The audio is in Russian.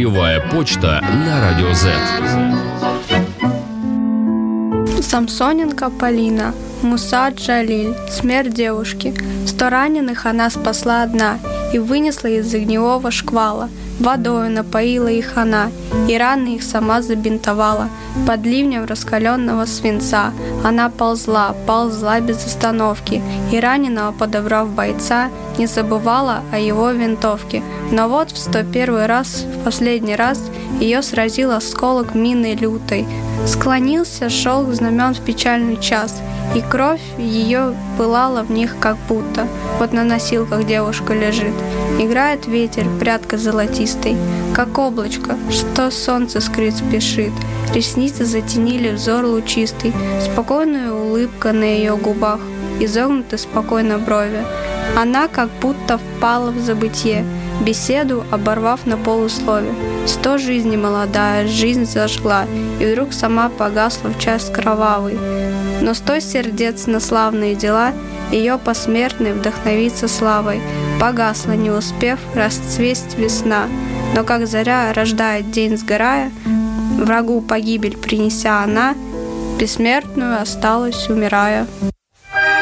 Живая почта на Радио Z. Самсоненко Полина, Муса Джалиль. Смерть девушки. 100 раненых она спасла одна и вынесла из огневого шквала. Водою напоила их она, и раны их сама забинтовала. Под ливнем раскаленного свинца она ползла без остановки, и раненого, подобрав бойца, не забывала о его винтовке. Но вот в 101 раз, в последний раз, ее сразил осколок мины лютой. Склонился шелк знамен в печальный час, и кровь ее пылала в них как будто. Вот на носилках девушка лежит. Играет ветер, прядка золотистой, как облачко, что солнце скрыть спешит. Ресницы затенили взор лучистый, спокойная улыбка на ее губах, изогнуты спокойно брови. Она как будто впала в забытье, беседу оборвав на полуслове. 100 жизней молодая, жизнь зажгла, и вдруг сама погасла в час кровавый. Но 100 сердец на славные дела, ее посмертный вдохновится славой. Погасла, не успев расцвесть весна, но как заря рождает день сгорая, врагу погибель принеся она, бессмертную осталась умирая.